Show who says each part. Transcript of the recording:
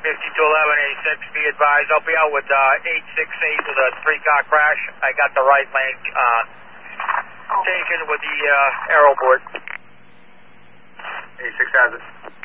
Speaker 1: 5211, A6, be advised. I'll be out with 868 with a 3-car crash. I got the right lane taken with the aero board.
Speaker 2: A6 has it.